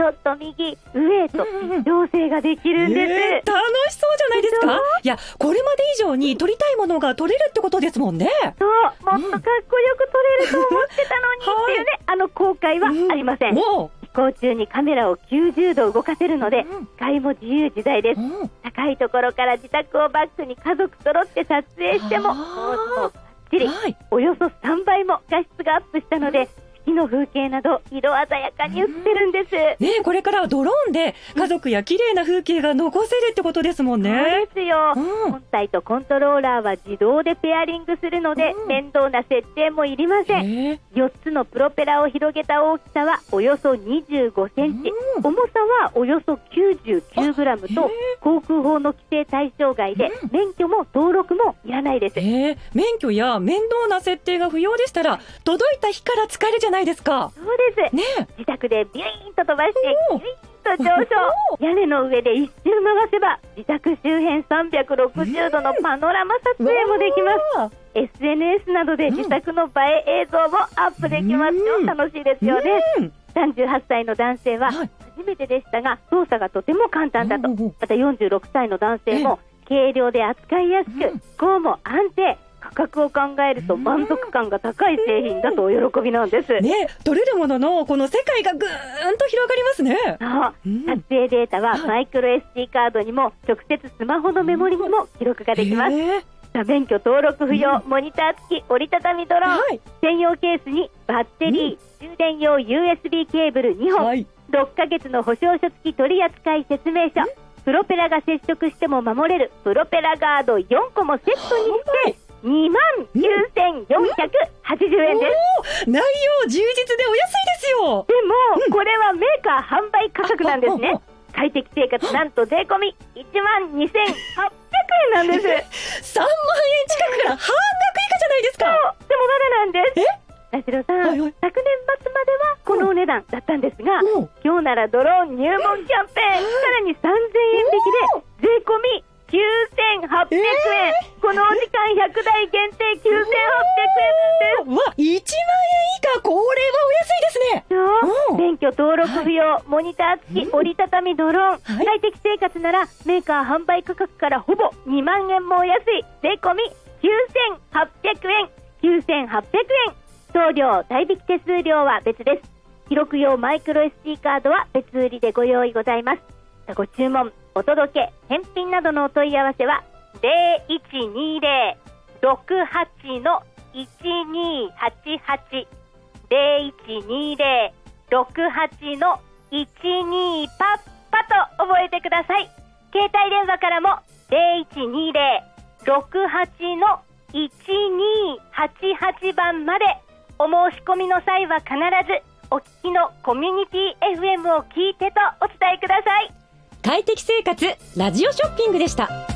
ちょっと右上へと調整ができるんです、 楽しそうじゃないですか。いや、これまで以上に撮りたいものが撮れるってことですもんね。 そう、もっとかっこよく撮れると思ってたのにっていうね、後悔はありません、飛行中にカメラを90度動かせるので、視界も自由自在です、高いところから自宅をバックに家族揃って撮影してももうバッチリ、およそ3倍も画質がアップしたので、四季の風景など色鮮やかに映ってるんです、 これからはドローンで家族や綺麗な風景が残せるってことですもんね。 そうですよ、本体とコントローラーは自動でペアリングするので、面倒な設定もいりません、4つのプロペラを広げた大きさはおよそ25センチ、重さはおよそ99グラムと航空法の規制対象外で、免許も登録もいらないです、 免許や面倒な設定が不要でしたら届いた日から使えるじゃないですか。 そうです、自宅でビューンと飛ばしてビューンと上昇、屋根の上で一周回せば自宅周辺360度のパノラマ撮影もできます、SNS などで自宅の映え映像もアップできますよ、楽しいですよね、38歳の男性は初めてでしたが操作がとても簡単だと、また46歳の男性も軽量で扱いやすく、飛行も安定、価格を考えると満足感が高い製品だとお喜びなんです、 撮れるもののこの世界がぐーんと広がりますね。 撮影データはマイクロ SD カードにも直接スマホのメモリにも記録ができます、免許登録不要、モニター付き折りたたみドローン、専用ケースにバッテリー、充電用 USB ケーブル2本、6ヶ月の保証書付き取扱説明書、プロペラが接触しても守れるプロペラガード4個もセットにして29,480円です。 内容充実でお安いですよ。 でも、これはメーカー販売価格なんですね。快適生活なんと税込み12,800円なんです。 3万円近くから半額以下じゃないですか。 そう、でもまだなんです。田代さん、昨年末まではこのお値段だったんですが、今日ならドローン入門キャンペーン、さらに3,000円引きで税込み9,800円、このお時間100台限定9,800円です。 1万円以下、これはお安いですね。 免許登録不要、モニター付き折りたたみドローン、快適生活ならメーカー販売価格からほぼ2万円もお安い税込み9,800円、9,800円、送料代引き手数料は別です。記録用マイクロ SD カードは別売りでご用意ございます。ご注文、お届け、返品などのお問い合わせは 0120-68-1288 0120-68-12パッパと覚えてください。携帯電話からも 0120-68-1288 番まで。お申し込みの際は必ずお聞きのコミュニティ FM を聞いてとお伝えください。 快適生活ラジオショッピングでした。